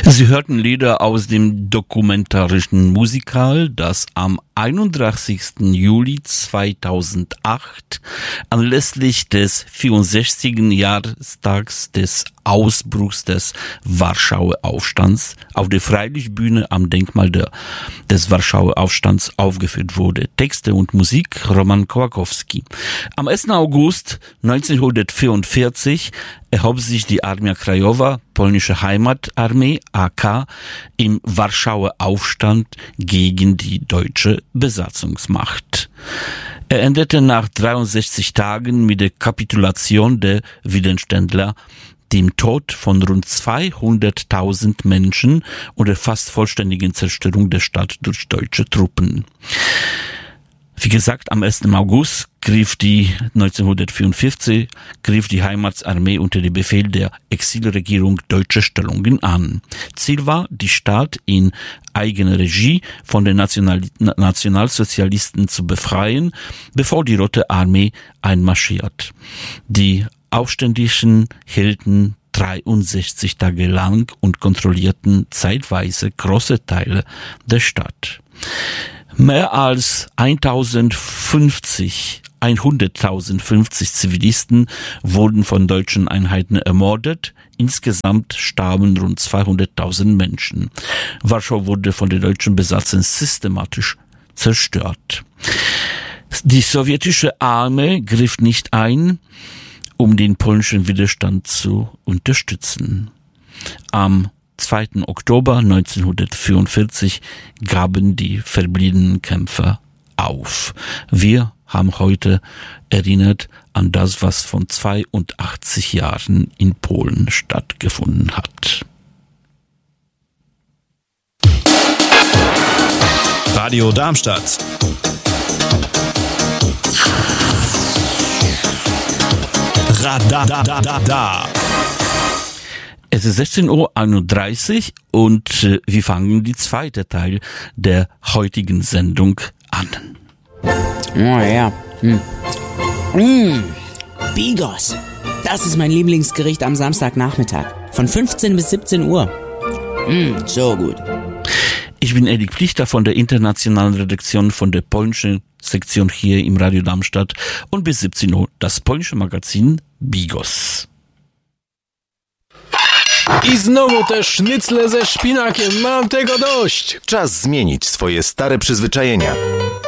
Sie hörten Lieder aus dem dokumentarischen Musikal, das am 31. Juli 2008 anlässlich des 64. Jahrestags des Ausbruchs des Warschauer Aufstands auf der Freilichtbühne am Denkmal des Warschauer Aufstands aufgeführt wurde. Texte und Musik Roman Kołakowski. Am 1. August 1944 erhob sich die Armia Krajowa, polnische Heimatarmee, AK, im Warschauer Aufstand gegen die deutsche Besatzungsmacht. Er endete nach 63 Tagen mit der Kapitulation der Widerständler, dem Tod von rund 200.000 Menschen und der fast vollständigen Zerstörung der Stadt durch deutsche Truppen. Wie gesagt, am 1. August 1944 griff die Heimatarmee unter dem Befehl der Exilregierung deutsche Stellungen an. Ziel war, die Stadt in eigener Regie von den Nationalsozialisten zu befreien, bevor die Rote Armee einmarschiert. Die Aufständischen hielten 63 Tage lang und kontrollierten zeitweise große Teile der Stadt. Mehr als 150 Zivilisten wurden von deutschen Einheiten ermordet. Insgesamt starben rund 200.000 Menschen. Warschau wurde von den deutschen Besatzern systematisch zerstört. Die sowjetische Armee griff nicht ein, um den polnischen Widerstand zu unterstützen. Am 2. Oktober 1944 gaben die verbliebenen Kämpfer auf. Wir haben heute erinnert an das, was von 82 Jahren in Polen stattgefunden hat. Radio Darmstadt. Radadadada. Es ist 16:31 Uhr und wir fangen die zweite Teil der heutigen Sendung an. Oh ja. Bigos. Das ist mein Lieblingsgericht am Samstagnachmittag. Von 15 bis 17 Uhr. So gut. Ich bin Erik Plichter von der internationalen Redaktion von der polnischen Sektion hier im Radio Darmstadt und bis 17 Uhr das polnische Magazin Bigos. I znowu te sznycle ze szpinakiem, mam tego dość! Czas zmienić swoje stare przyzwyczajenia.